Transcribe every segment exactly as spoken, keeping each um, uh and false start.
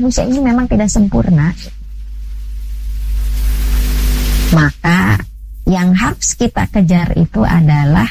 manusia ini memang tidak sempurna. Maka yang harus kita kejar itu adalah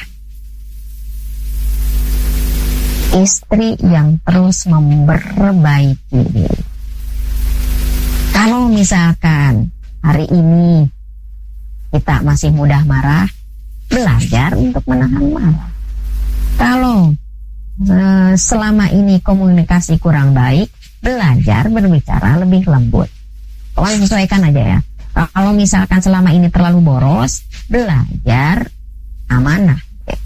istri yang terus memperbaiki diri. Kalau misalkan hari ini kita masih mudah marah, belajar untuk menahan marah. Kalau eh, selama ini komunikasi kurang baik, belajar berbicara lebih lembut. Tolong sesuaikan aja ya. Kalau misalkan selama ini terlalu boros, belajar amanah.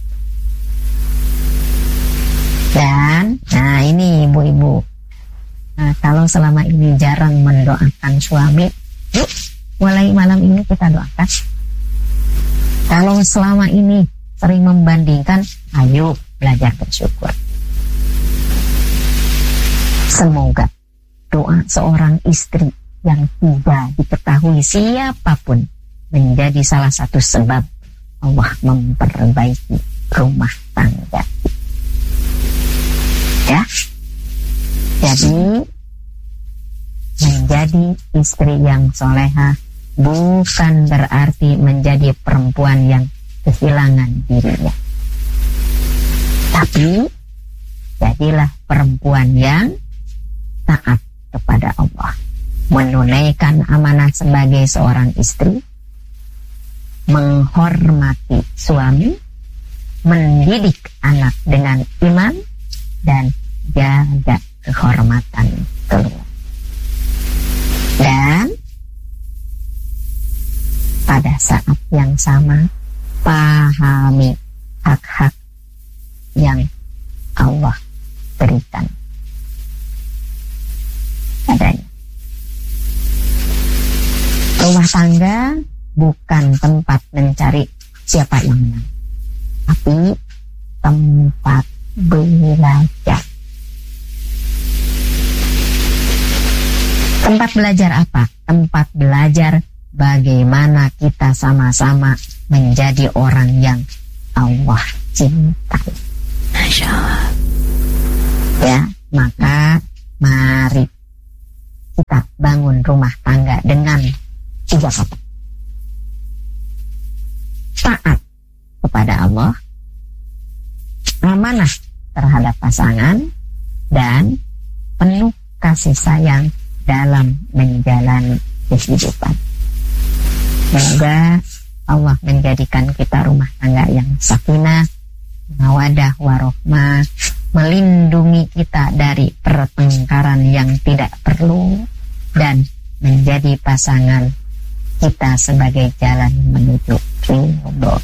Dan, nah ini ibu-ibu, nah, kalau selama ini jarang mendoakan suami, yuk mulai malam ini kita doakan. Kalau selama ini sering membandingkan, ayo belajar bersyukur. Semoga doa seorang istri yang tidak diketahui siapapun menjadi salah satu sebab Allah memperbaiki rumah tangga. Ya, jadi menjadi istri yang soleha bukan berarti menjadi perempuan yang kehilangan dirinya, tapi jadilah perempuan yang taat kepada Allah, menunaikan amanah sebagai seorang istri, menghormati suami, mendidik anak dengan iman, dan jaga kehormatan keluarga. Dan pada saat yang sama pahami hak-hak yang Allah berikan padanya. Rumah tangga bukan tempat mencari siapa yang menang, tapi tempat belajar. Tempat belajar apa? Tempat belajar bagaimana kita sama-sama menjadi orang yang Allah cintai. Masya Allah. Ya, maka mari kita bangun rumah tangga dengan tiga kata: taat kepada Allah, amanah terhadap pasangan, dan penuh kasih sayang dalam menjalani kehidupan. Semoga Allah menjadikan kita rumah tangga yang sakinah, mawadah, warohmah, melindungi kita dari pertengkaran yang tidak perlu, dan menjadi pasangan kita sebagai jalan menuju ridho.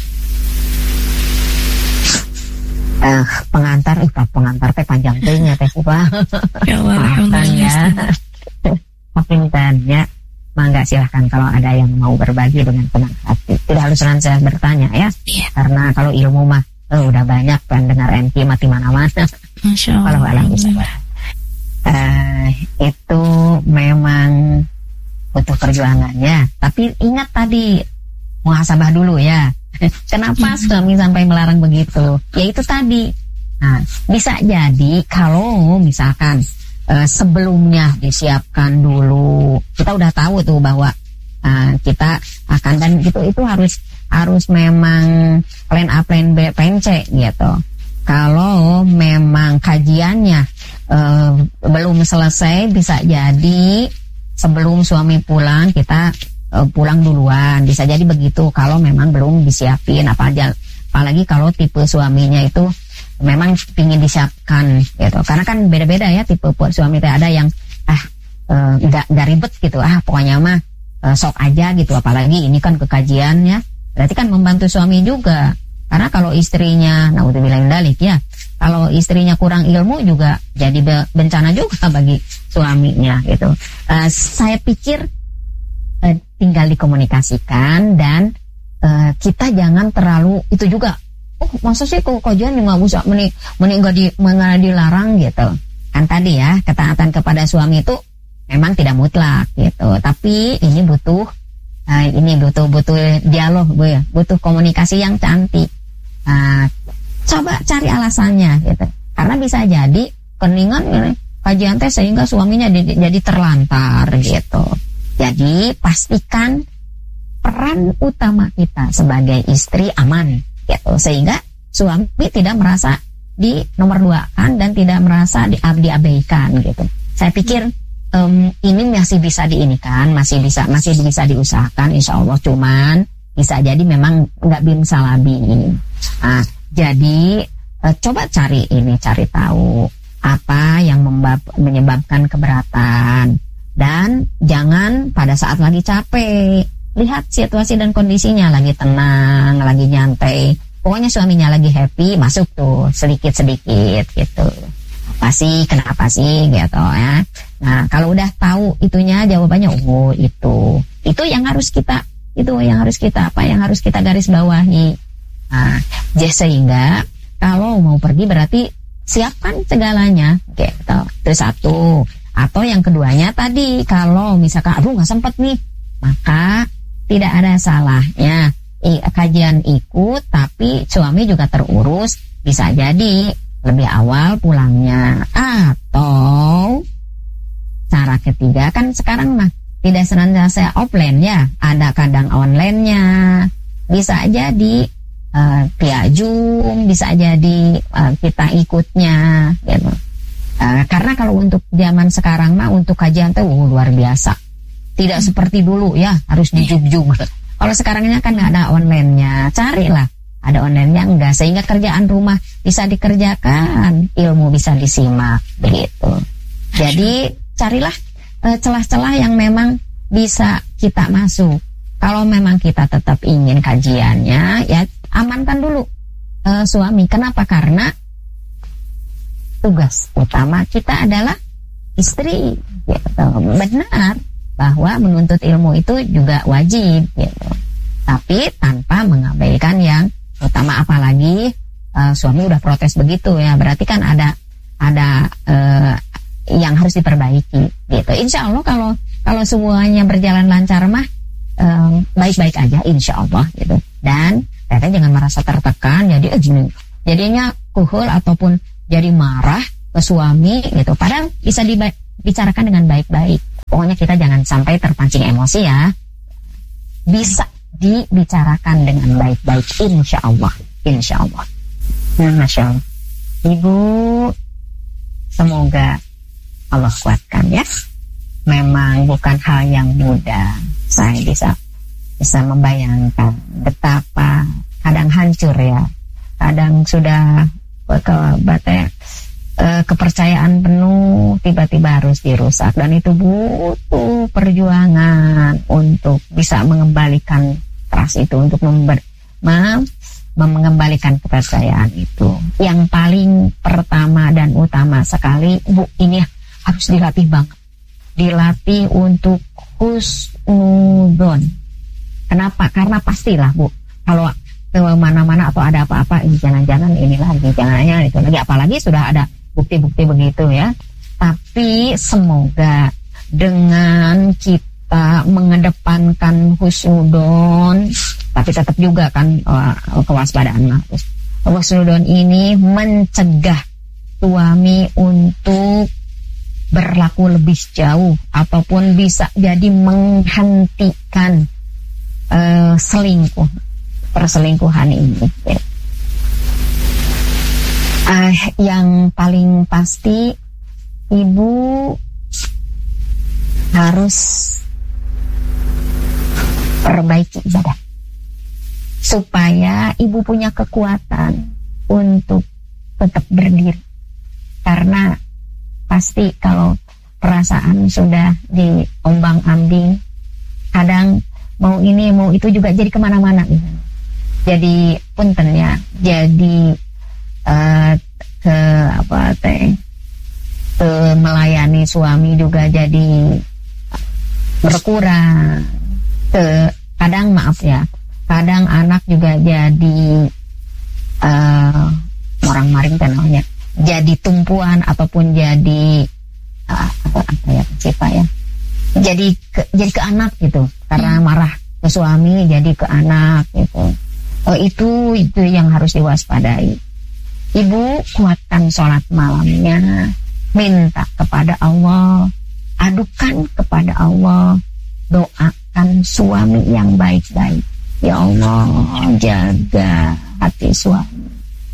Uh, pengantar, eh pengantar teh panjang tehnya teh kuba. Ya Allah, ya. Pintarnya, mangga silahkan kalau ada yang mau berbagi dengan senang hati. Tidak harus saya bertanya ya, yeah. Karena kalau ilmu mah oh, udah banyak pendengar M P mati mana-mana. Masya Allah. Kalau alam bisa. Uh, itu memang butuh perjuangannya. Tapi ingat tadi muhasabah dulu ya. Kenapa suami sampai melarang begitu? Ya itu tadi. Nah, bisa jadi kalau misalkan uh, sebelumnya disiapkan dulu, kita udah tahu tuh bahwa uh, kita akan, dan gitu itu harus harus memang plan A, plan B, plan C gitu. Kalau memang kajiannya uh, belum selesai, bisa jadi sebelum suami pulang kita pulang duluan, bisa jadi begitu kalau memang belum disiapin apa aja, apalagi kalau tipe suaminya itu memang ingin disiapkan gitu, karena kan beda-beda ya tipe suami teh. Ada yang ah nggak e, nggak ribet gitu, ah pokoknya mah e, sok aja gitu, apalagi ini kan kekajiannya berarti kan membantu suami juga, karena kalau istrinya naudzubillah min dzalik ya, kalau istrinya kurang ilmu juga jadi bencana juga bagi suaminya gitu. E, saya pikir Uh, tinggal dikomunikasikan, dan uh, kita jangan terlalu itu juga. Oh, masa sih kok kajian nggak usah meni meni nggak di nggak dilarang gitu. Kan tadi ya, ketaatan kepada suami itu memang tidak mutlak gitu. Tapi ini butuh uh, ini butuh butuh dialog, bu ya, butuh komunikasi yang cantik. Uh, coba cari alasannya gitu. Karena bisa jadi keningan kajian teh sehingga suaminya di, jadi terlantar gitu. Jadi pastikan peran utama kita sebagai istri aman gitu, sehingga suami tidak merasa di nomor dua kan dan tidak merasa di, diabaikan gitu. Saya pikir um, ini masih bisa diinikan, masih bisa masih bisa diusahakan insya Allah, cuman bisa jadi memang nggak bisa labi. Nah, jadi uh, coba cari ini, cari tahu apa yang membab, menyebabkan keberatan, dan jangan pada saat lagi capek. Lihat situasi dan kondisinya, lagi tenang, lagi nyantai, pokoknya suaminya lagi happy, masuk tuh sedikit-sedikit gitu. Apa sih, kenapa sih gitu ya. Nah, kalau udah tahu itunya, jawabannya oh itu. Itu yang harus kita, itu yang harus kita apa, yang harus kita garis bawahi. Nah, sehingga kalau mau pergi berarti siapkan segalanya gitu. Itu satu. Atau yang keduanya tadi, kalau misalkan aduh nggak sempet nih, maka tidak ada salahnya I, kajian ikut, tapi suami juga terurus, bisa jadi lebih awal pulangnya. Atau cara ketiga, kan sekarang mah tidak senantiasa offline ya, ada kadang online-nya, bisa jadi uh, via Zoom, bisa jadi uh, kita ikutnya gitu. Uh, karena kalau untuk zaman sekarang mah untuk kajian tuh uh, luar biasa. Tidak hmm. seperti dulu ya, harus dijub-jub. Kalau sekarangnya kan nggak ada online-nya, carilah ada online-nya enggak, sehingga kerjaan rumah bisa dikerjakan, ilmu bisa disimak begitu. Jadi carilah uh, celah-celah yang memang bisa kita masuk. Kalau memang kita tetap ingin kajiannya, ya amankan dulu uh, suami. Kenapa? Karena tugas utama kita adalah istri gitu. Benar bahwa menuntut ilmu itu juga wajib gitu, tapi tanpa mengabaikan yang utama, apalagi uh, suami udah protes begitu ya, berarti kan ada ada uh, yang harus diperbaiki gitu. Insya Allah kalau kalau semuanya berjalan lancar mah um, baik-baik aja insya Allah gitu. Dan teteh jangan merasa tertekan jadi eh, gini, jadinya kuhul ataupun jadi marah ke suami gitu, padahal bisa dibicarakan dengan baik-baik. Pokoknya kita jangan sampai terpancing emosi ya. Bisa dibicarakan dengan baik-baik insya Allah, insya Allah. Nah, Masya Allah. Ibu, semoga Allah kuatkan ya. Memang bukan hal yang mudah. Saya bisa bisa membayangkan betapa kadang hancur ya, kadang sudah ke batai Uh, kepercayaan penuh tiba-tiba harus dirusak, dan itu butuh perjuangan untuk bisa mengembalikan trust itu, untuk member, mem, mengembalikan kepercayaan itu. Yang paling pertama dan utama sekali, Bu, ini harus dilatih banget, dilatih untuk husnudon. Kenapa? Karena pastilah Bu, kalau ke mana-mana atau ada apa-apa, ini jangan-jangan ini lagi, jangan-jangan itu lagi, apalagi sudah ada bukti-bukti begitu ya. Tapi semoga dengan kita mengedepankan husnudon, tapi tetap juga kan uh, kewaspadaan. Husnudon ini mencegah suami untuk berlaku lebih jauh, ataupun bisa jadi menghentikan uh, selingkuh, perselingkuhan ini. Uh, yang paling pasti ibu harus perbaiki ibadah supaya ibu punya kekuatan untuk tetap berdiri, karena pasti kalau perasaan sudah diombang-ambing, kadang mau ini mau itu juga jadi kemana-mana, jadi puntennya jadi Uh, ke apa teh ke melayani suami juga jadi berkurang, ke kadang maaf ya kadang anak juga jadi uh, orang maring tenangnya jadi tumpuan ataupun jadi uh, apa, apa ya siapa ya jadi ke, jadi ke anak gitu, karena marah ke suami jadi ke anak gitu. Uh, itu itu yang harus diwaspadai. Ibu kuatkan sholat malamnya, minta kepada Allah, adukan kepada Allah, doakan suami yang baik-baik. Ya Allah, jaga hati suami,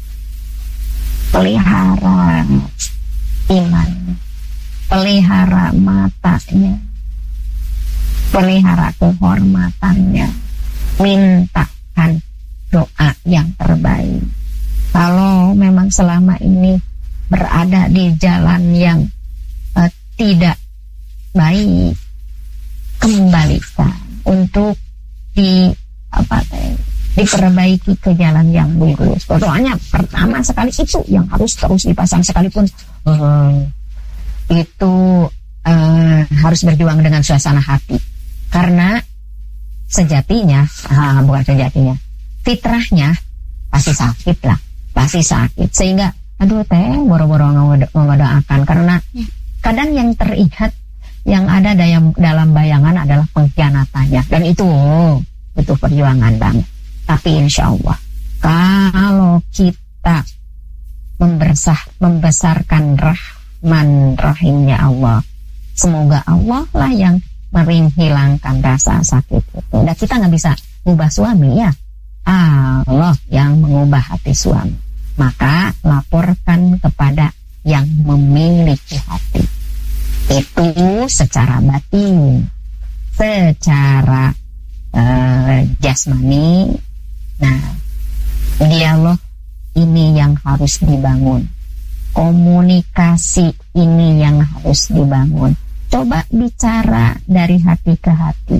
pelihara iman, pelihara matanya, pelihara kehormatannya, mintakan doa yang terbaik. Kalau memang selama ini berada di jalan yang uh, tidak baik, kembalikan untuk di apa diperbaiki ke jalan yang lurus. Doanya pertama sekali itu yang harus terus dipasang, sekalipun uh, itu uh, harus berjuang dengan suasana hati, karena sejatinya uh, bukan sejatinya fitrahnya pasti sakit lah, pasti sakit, sehingga aduh teh boro-boro ngedoakan, karena kadang yang teringat yang ada dalam, dalam bayangan adalah pengkhianatannya, dan itu oh, itu perjuangan banget. Tapi insya Allah kalau kita membersah, membesarkan rahman rahimnya Allah, semoga Allah lah yang menghilangkan rasa sakit itu. Dan kita nggak bisa mengubah suami ya, Allah yang mengubah hati suami. Maka laporkan kepada yang memiliki hati. Itu secara batin. Secara uh, jasmani, nah dialog ini yang harus dibangun, komunikasi ini yang harus dibangun. Coba bicara dari hati ke hati.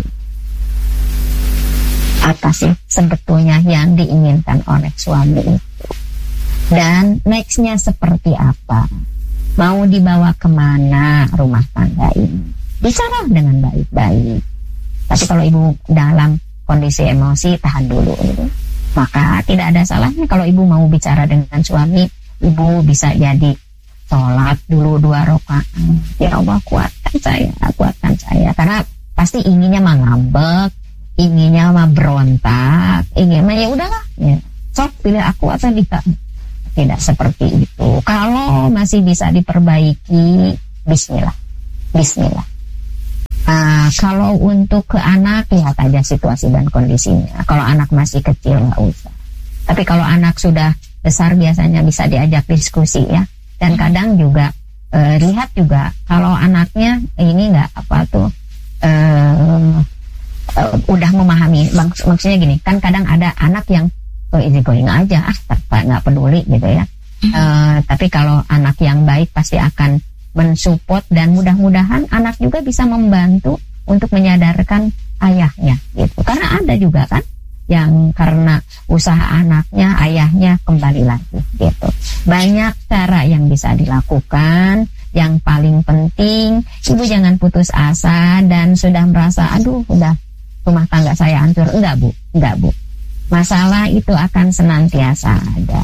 Apa sih sebetulnya yang diinginkan oleh suami itu? Dan nextnya seperti apa? Mau dibawa kemana rumah tangga ini? Bicara dengan baik-baik. Tapi kalau ibu dalam kondisi emosi, tahan dulu. Gitu. Maka tidak ada salahnya kalau ibu mau bicara dengan suami, ibu bisa jadi sholat dulu dua rakaat. Ya Allah, kuatkan saya, kuatkan saya. Karena pasti inginnya mah ngambek, inginnya mah berontak, inginnya ya udahlah, ya. Sok pilih aku atau dia. Tidak seperti itu. Kalau masih bisa diperbaiki, bismillah, bismillah. Nah, kalau untuk ke anak, lihat aja situasi dan kondisinya. Kalau anak masih kecil nggak usah. Tapi kalau anak sudah besar biasanya bisa diajak diskusi ya. Dan kadang juga eh, lihat juga kalau anaknya ini nggak apa tuh eh, eh, udah memahami. Maks- maksudnya gini, kan kadang ada anak yang oh, easy going aja, ah nggak peduli gitu ya. Mm-hmm. Uh, tapi kalau anak yang baik pasti akan mensupport, dan mudah-mudahan anak juga bisa membantu untuk menyadarkan ayahnya gitu. Karena ada juga kan yang karena usaha anaknya, ayahnya kembali lagi gitu. Banyak cara yang bisa dilakukan. Yang paling penting, ibu jangan putus asa dan sudah merasa aduh udah rumah tangga saya hancur. Enggak bu, enggak bu. Masalah itu akan senantiasa ada.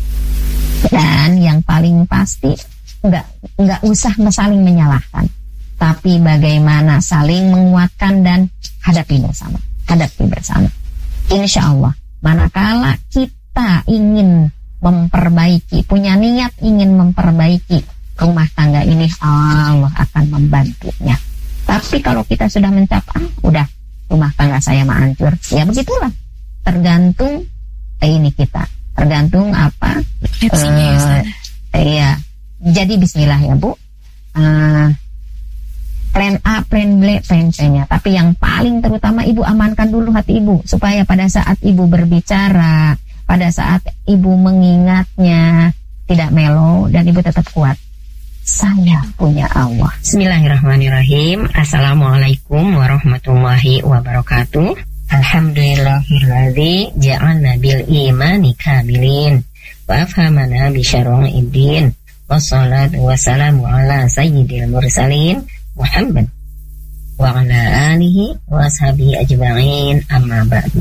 Dan yang paling pasti enggak enggak usah saling menyalahkan, tapi bagaimana saling menguatkan dan hadapi bersama. Hadapi bersama. Insya Allah, manakala kita ingin memperbaiki, punya niat ingin memperbaiki rumah tangga ini, Allah akan membantunya. Tapi kalau kita sudah mencap, ah udah rumah tangga saya mah hancur, ya begitulah. Tergantung eh, ini kita, tergantung apa uh, ya. Jadi bismillah ya bu, uh, plan A, plan B, plan C-nya. Tapi yang paling terutama ibu amankan dulu hati ibu, supaya pada saat ibu berbicara, pada saat ibu mengingatnya tidak melo dan ibu tetap kuat. Saya punya Allah. Bismillahirrahmanirrahim. Assalamualaikum warahmatullahi wabarakatuh. Alhamdulillahilladzi ja'alna bil imani kamilin wa afhamana bi syara'id din wassalatu wassalamu ala sayyidil mursalin Muhammad wa ala alihi wa ashabihi ajma'in, amma ba'du.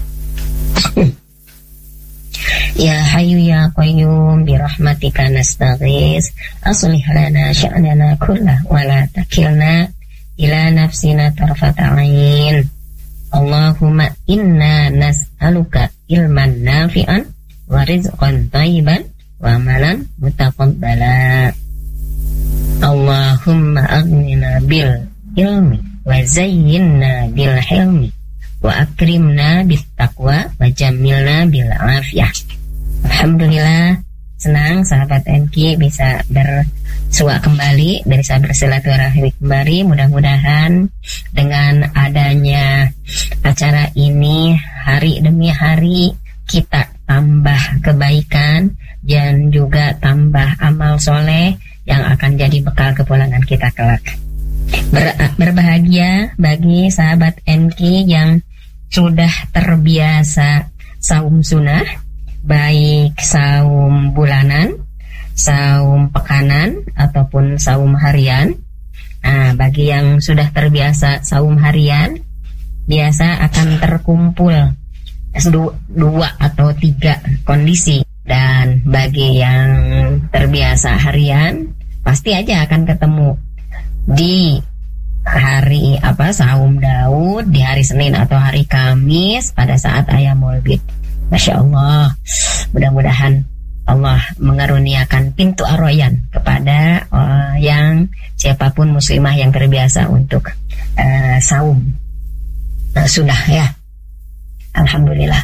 Ya hayyu ya qayyum bi rahmatika nastaghis aslih lana sya'nana kullahu wa la takilna ila nafsina tarfata 'ain. Allahumma inna nas'aluka ilman nafi'an wa rizqan thayyiban wa amalan mutaqabbala. Allahumma aghnina bil ilmi wa zayyinna bil hilmi wa akrimna bit taqwa wa jamilna bil afiyah. Alhamdulillah, senang sahabat M Q bisa bersua kembali, bisa bersilaturahmi kembali. Mudah-mudahan dengan adanya acara ini hari demi hari kita tambah kebaikan dan juga tambah amal soleh yang akan jadi bekal kepulangan kita kelak. Ber, berbahagia bagi sahabat M Q yang sudah terbiasa saum sunnah, baik saum bulanan, saum pekanan, ataupun saum harian. Nah, bagi yang sudah terbiasa saum harian, biasa akan terkumpul dua atau tiga kondisi. Dan bagi yang terbiasa harian, pasti aja akan ketemu di hari apa saum Daud, di hari Senin atau hari Kamis pada saat Ayyamul Bid. Masya Allah, mudah-mudahan Allah mengaruniakan pintu ar-Rayyan kepada uh, yang siapapun muslimah yang terbiasa untuk uh, saum uh, sunnah ya. Alhamdulillah.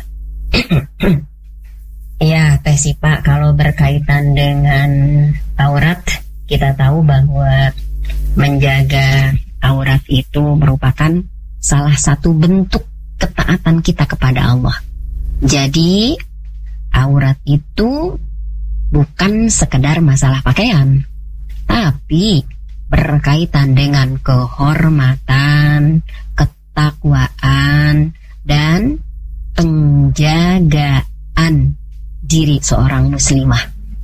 Ya, Teh Sipa, kalau berkaitan dengan aurat, kita tahu bahwa menjaga aurat itu merupakan salah satu bentuk ketaatan kita kepada Allah. Jadi aurat itu bukan sekedar masalah pakaian, tapi berkaitan dengan kehormatan, ketakwaan, dan penjagaan diri seorang muslimah.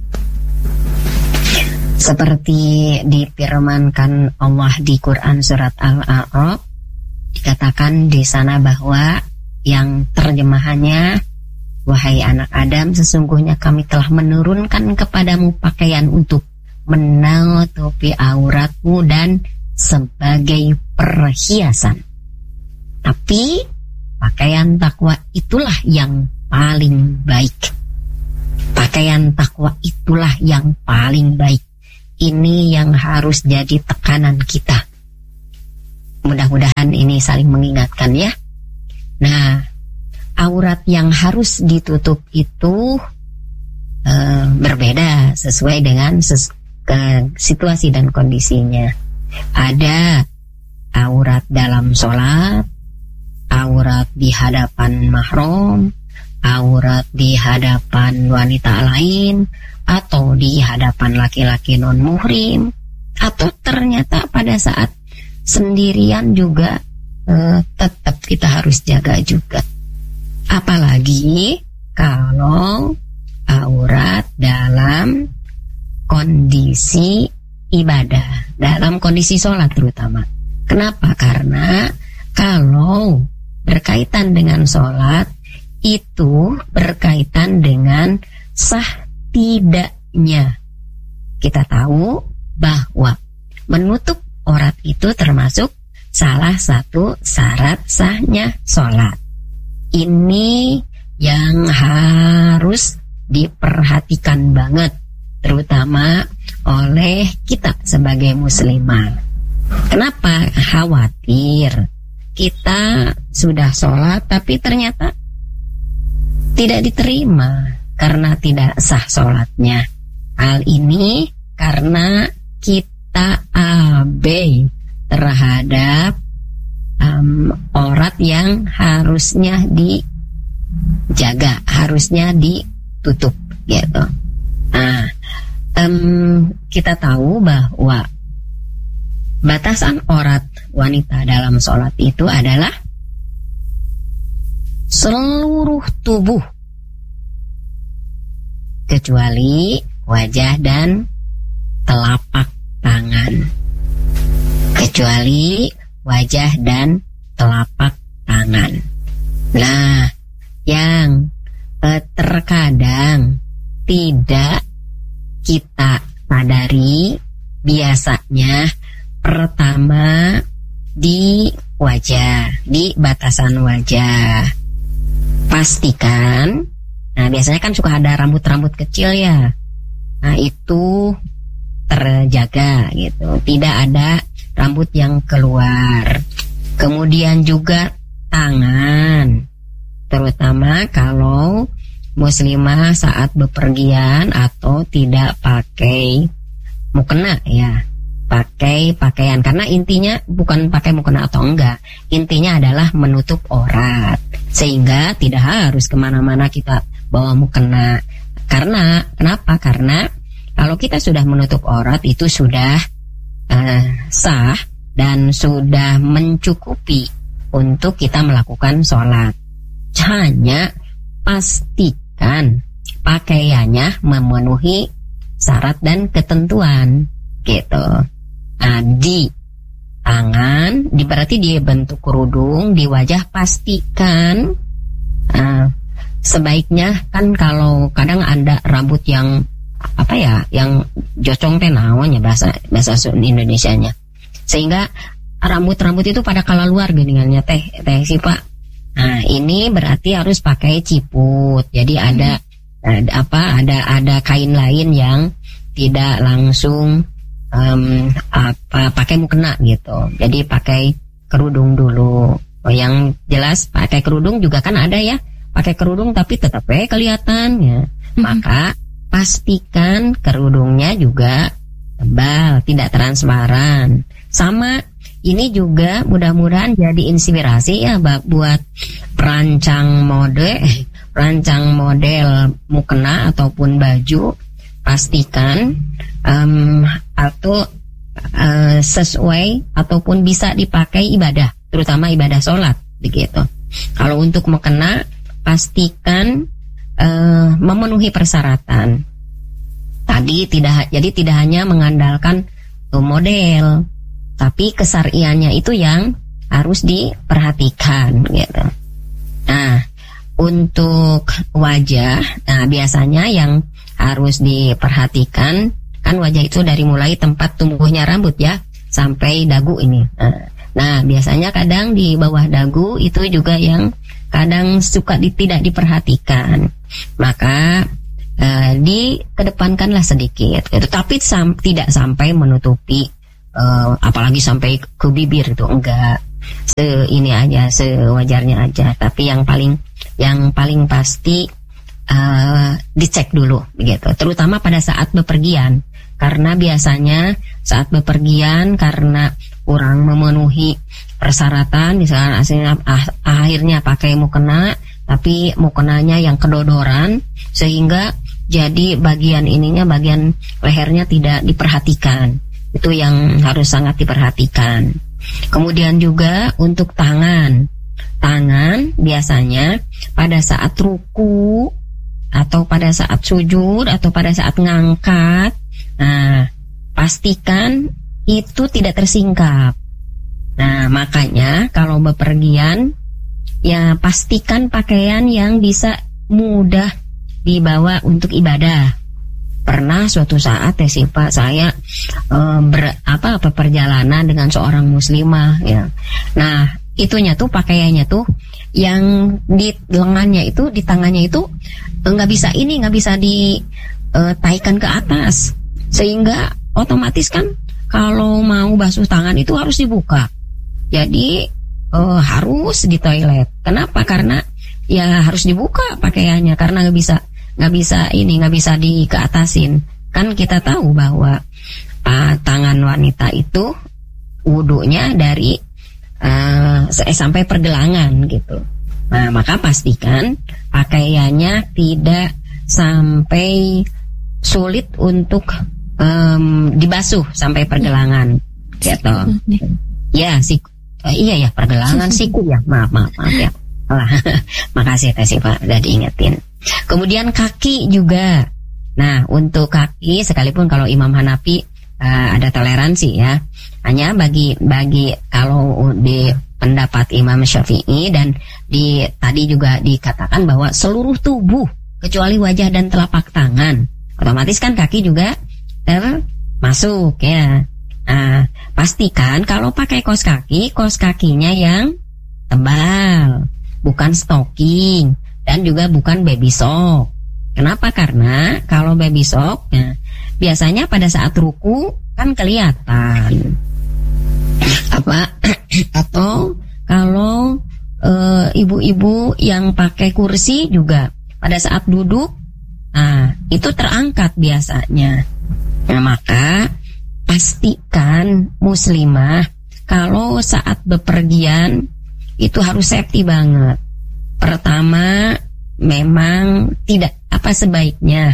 Seperti difirmankan Allah di Quran surat Al-A'raf, dikatakan di sana bahwa yang terjemahannya, wahai anak Adam, sesungguhnya kami telah menurunkan kepadamu pakaian untuk menutupi auratmu dan sebagai perhiasan. Tapi pakaian takwa itulah yang paling baik. Pakaian takwa itulah yang paling baik. Ini yang harus jadi tekanan kita. Mudah-mudahan ini saling mengingatkan ya. Nah, aurat yang harus ditutup itu uh, berbeda sesuai dengan ses- ke situasi dan kondisinya. Ada aurat dalam sholat, aurat di hadapan mahram, aurat di hadapan wanita lain, atau di hadapan laki-laki non-muhrim, atau ternyata pada saat sendirian juga uh, tetap kita harus jaga juga. Apalagi kalau aurat dalam kondisi ibadah, dalam kondisi sholat terutama. Kenapa? Karena kalau berkaitan dengan sholat, itu berkaitan dengan sah tidaknya. Kita tahu bahwa menutup aurat itu termasuk salah satu syarat sahnya sholat. Ini yang harus diperhatikan banget, terutama oleh kita sebagai muslimah. Kenapa khawatir? Kita sudah sholat tapi ternyata tidak diterima karena tidak sah sholatnya. Hal ini karena kita abai terhadap um, aurat yang harusnya dijaga, harusnya ditutup gitu. Nah, um, kita tahu bahwa batasan aurat wanita dalam sholat itu adalah seluruh tubuh kecuali wajah dan telapak tangan. Kecuali wajah dan telapak tangan. Nah, yang eh, terkadang tidak kita sadari, biasanya pertama di wajah, di batasan wajah. Pastikan, nah biasanya kan suka ada rambut-rambut kecil ya. Nah itu terjaga gitu, tidak ada rambut yang keluar. Kemudian juga tangan, terutama kalau muslimah saat bepergian atau tidak pakai mukena ya, pakai pakaian, karena intinya bukan pakai mukena atau enggak, intinya adalah menutup aurat, sehingga tidak harus kemana-mana kita bawa mukena. Karena kenapa? Karena kalau kita sudah menutup aurat itu sudah uh, sah dan sudah mencukupi untuk kita melakukan sholat. Hanya pastikan pakaiannya memenuhi syarat dan ketentuan gitu. Nah, di tangan, di berarti di bentuk kerudung, di wajah pastikan uh, sebaiknya kan kalau kadang ada rambut yang apa ya, yang jocong teh naon ya bahasa bahasa Indonesianya, sehingga rambut-rambut itu pada kala luar geningannya teh teh sih Pak. Nah, ini berarti harus pakai ciput. Jadi ada, hmm. ada apa? Ada ada kain lain yang tidak langsung um, apa pakai mukena gitu. Jadi pakai kerudung dulu. Oh, yang jelas pakai kerudung juga kan ada ya. Pakai kerudung tapi tetap eh kelihatan ya. Hmm. Maka pastikan kerudungnya juga tebal, tidak transparan. Sama ini juga mudah-mudahan jadi inspirasi ya buat perancang mode, perancang model mukena ataupun baju. Pastikan um, atau uh, sesuai ataupun bisa dipakai ibadah, terutama ibadah sholat begitu. Kalau untuk mukena pastikan uh, memenuhi persyaratan. Tadi tidak, jadi tidak hanya mengandalkan uh, model, tapi kesar'iannya itu yang harus diperhatikan gitu. Nah, untuk wajah, nah biasanya yang harus diperhatikan kan wajah itu dari mulai tempat tumbuhnya rambut ya sampai dagu ini. Nah, nah biasanya kadang di bawah dagu itu juga yang kadang suka di, tidak diperhatikan. Maka uh, dikedepankanlah sedikit gitu. Tapi sam, tidak sampai menutupi uh, apalagi sampai ke bibir itu enggak. Se ini aja, sewajarnya aja. Tapi yang paling yang paling pasti Uh, dicek dulu begitu, terutama pada saat bepergian, karena biasanya saat bepergian karena kurang memenuhi persyaratan, misalnya aslinya, ah, akhirnya pakai mukena tapi mukenanya yang kedodoran sehingga jadi bagian ininya, bagian lehernya tidak diperhatikan. Itu yang harus sangat diperhatikan. Kemudian juga untuk tangan, tangan biasanya pada saat ruku atau pada saat sujud atau pada saat ngangkat, nah pastikan itu tidak tersingkap. Nah makanya kalau bepergian ya pastikan pakaian yang bisa mudah dibawa untuk ibadah. Pernah suatu saat ya sih Pak, saya e, ber, apa apa perjalanan dengan seorang muslimah ya. Nah itunya tuh pakaiannya tuh yang di lengannya itu, di tangannya itu nggak bisa ini, nggak bisa ditaikan ke atas, sehingga otomatis kan kalau mau basuh tangan itu harus dibuka. Jadi uh, harus di toilet. Kenapa? Karena ya harus dibuka pakaiannya, karena nggak bisa nggak bisa ini nggak bisa dikeatasin. Kan kita tahu bahwa uh, tangan wanita itu wudunya dari uh, sampai pergelangan gitu. Nah, maka pastikan pakaiannya tidak sampai sulit untuk um, dibasuh sampai pergelangan, gitu. Ya, siku, uh, iya ya pergelangan siku ya. Maaf, maaf, maaf ya. Makasih Teh Pak, udah diingetin. Kemudian kaki juga. Nah, untuk kaki sekalipun kalau Imam Hanafi uh, ada toleransi ya. Hanya bagi bagi kalau di pendapat Imam Syafi'i dan di tadi juga dikatakan bahwa seluruh tubuh kecuali wajah dan telapak tangan, otomatis kan kaki juga termasuk ya. Nah, pastikan kalau pakai kaos kaki, kaos kakinya yang tebal, bukan stocking dan juga bukan baby sock. Kenapa? Karena kalau baby sock, nah, biasanya pada saat ruku kan kelihatan. Apa atau kalau e, ibu-ibu yang pakai kursi juga pada saat duduk, nah itu terangkat biasanya. Nah, maka pastikan muslimah kalau saat bepergian itu harus safety banget. Pertama, memang tidak apa sebaiknya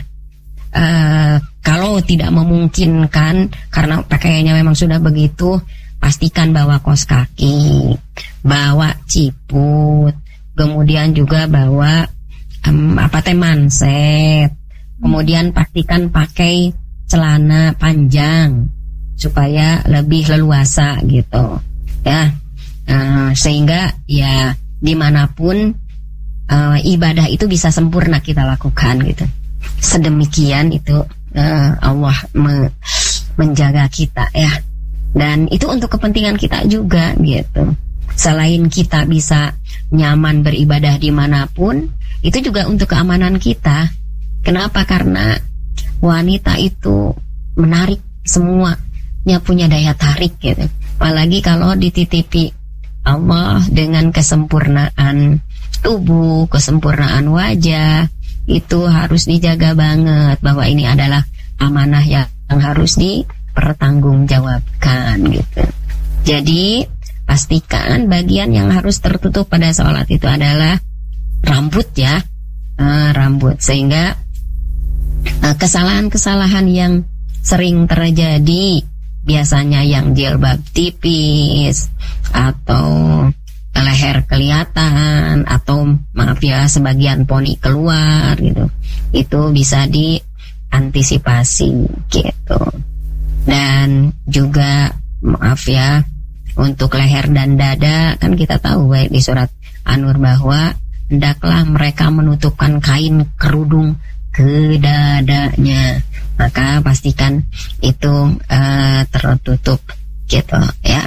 uh, kalau tidak memungkinkan karena pakaiannya memang sudah begitu, pastikan bawa kaos kaki, bawa ciput, kemudian juga bawa um, apa teh manset, kemudian pastikan pakai celana panjang supaya lebih leluasa gitu ya, uh, sehingga ya dimanapun uh, ibadah itu bisa sempurna kita lakukan gitu. Sedemikian itu uh, Allah me- menjaga kita ya, dan itu untuk kepentingan kita juga gitu. Selain kita bisa nyaman beribadah dimanapun, itu juga untuk keamanan kita. Kenapa? Karena wanita itu menarik semua, punya daya tarik gitu. Apalagi kalau dititipi Allah dengan kesempurnaan tubuh, kesempurnaan wajah, itu harus dijaga banget bahwa ini adalah amanah yang harus dipertanggungjawabkan gitu. Jadi pastikan bagian yang harus tertutup pada sholat itu adalah rambut ya, uh, rambut, sehingga uh, kesalahan-kesalahan yang sering terjadi biasanya yang jilbab tipis atau leher kelihatan atau maaf ya sebagian poni keluar gitu, itu bisa diantisipasi gitu. Dan juga maaf ya untuk leher dan dada, kan kita tahu baik di surat An-Nur bahwa hendaklah mereka menutupkan kain kerudung ke dadanya, maka pastikan itu uh, tertutup gitu ya.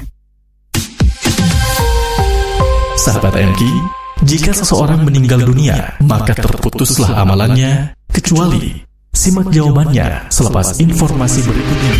Sahabat M K, jika seseorang meninggal dunia, maka terputuslah amalannya, kecuali simak jawabannya selepas informasi berikut ini.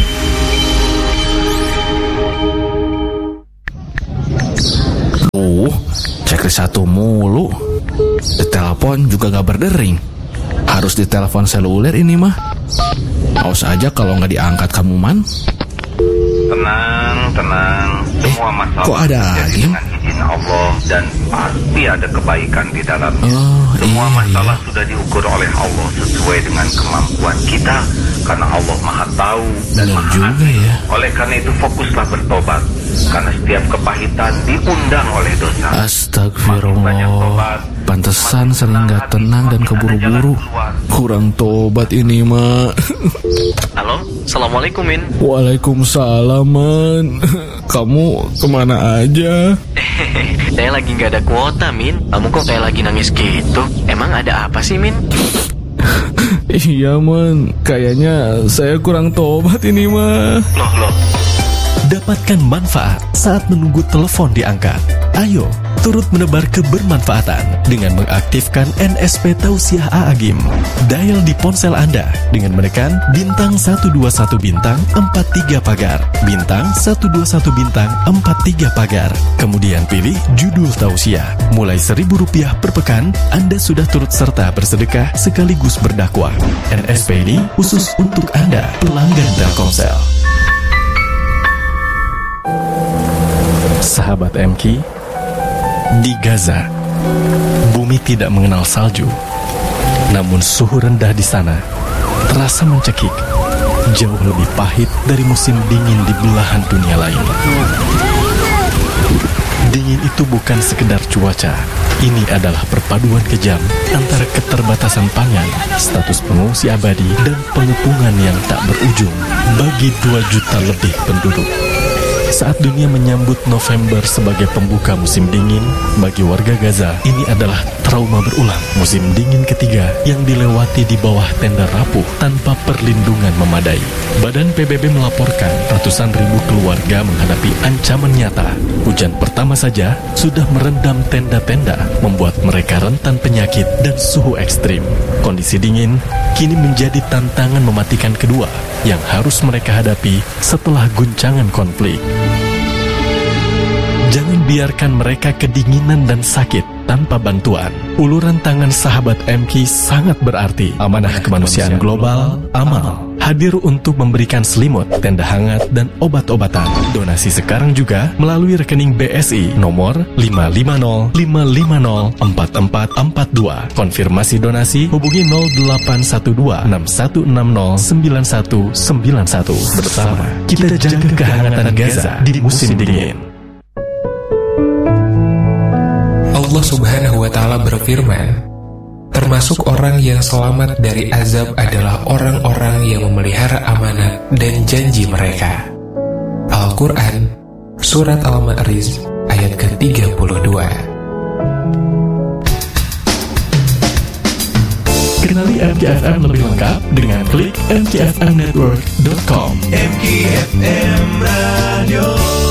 Uh, cek satu mulu. Di telepon juga gak berdering. Harus di telepon seluler ini mah. Awas aja kalau nggak diangkat kamu man. Tenang, tenang. Semua masalah kok ada terjadi dengan izin Allah dan pasti ada kebaikan di dalamnya. Oh, Semua iya, masalah iya. sudah diukur oleh Allah sesuai dengan kemampuan kita, karena Allah Maha Tahu dan Benar Maha juga Adil. ya. Oleh karena itu fokuslah bertobat, karena setiap kepahitan diundang oleh dosa. Astagfirullah. Pantesan sering gak tenang dan keburu-buru. Kurang tobat ini mah. Halo, Assalamualaikum Min. Waalaikumsalam man. Kamu kemana aja? Saya lagi gak ada kuota Min. Kamu kok kayak lagi nangis gitu? Emang ada apa sih Min? Iya man, kayaknya saya kurang tobat ini mah. Loh loh. Dapatkan manfaat saat menunggu telepon diangkat. Ayo, turut menebar kebermanfaatan dengan mengaktifkan N S P Tausiah A'agim. Dial di ponsel Anda dengan menekan bintang satu dua satu bintang empat tiga pagar, bintang satu dua satu bintang empat tiga pagar. Kemudian pilih judul Tausiah. Mulai seribu rupiah per pekan, Anda sudah turut serta bersedekah sekaligus berdakwah. N S P ini khusus untuk Anda, pelanggan Telkomsel. Sahabat M K, di Gaza, bumi tidak mengenal salju. Namun suhu rendah di sana terasa mencekik, jauh lebih pahit dari musim dingin di belahan dunia lain. Dingin itu bukan sekedar cuaca. Ini adalah perpaduan kejam antara keterbatasan pangan, status pengungsi abadi, dan pengepungan yang tak berujung bagi dua juta lebih penduduk. Saat dunia menyambut November sebagai pembuka musim dingin, bagi warga Gaza ini adalah trauma berulang. Musim dingin ketiga yang dilewati di bawah tenda rapuh tanpa perlindungan memadai. Badan P B B melaporkan ratusan ribu keluarga menghadapi ancaman nyata. Hujan pertama saja sudah merendam tenda-tenda, membuat mereka rentan penyakit dan suhu ekstrim. Kondisi dingin kini menjadi tantangan mematikan kedua yang harus mereka hadapi setelah guncangan konflik. Jangan biarkan mereka kedinginan dan sakit tanpa bantuan. Uluran tangan sahabat M K sangat berarti. Amanah Kemanusiaan Global, Amal, hadir untuk memberikan selimut, tenda hangat, dan obat-obatan. Donasi sekarang juga melalui rekening B S I nomor lima lima nol lima lima nol empat empat empat dua. Konfirmasi donasi hubungi nol delapan satu dua enam satu enam nol sembilan satu sembilan satu. Bersama kita jaga kehangatan Gaza di musim dingin. Allah Subhanahu wa Ta'ala berfirman, termasuk orang yang selamat dari azab adalah orang-orang yang memelihara amanat dan janji mereka. Al-Quran, Surat Al-Ma'arij, ayat ke tiga puluh dua. Kenali M K F M lebih lengkap dengan klik m k f m network dot com. M K F M Radio.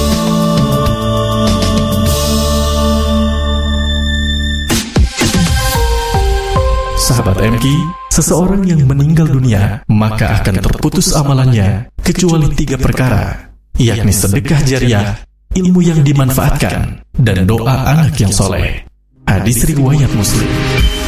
Sahabat M K, seseorang yang meninggal dunia maka akan terputus amalannya kecuali tiga perkara, yakni sedekah jariah, ilmu yang dimanfaatkan, dan doa anak yang soleh. Hadis riwayat Muslim.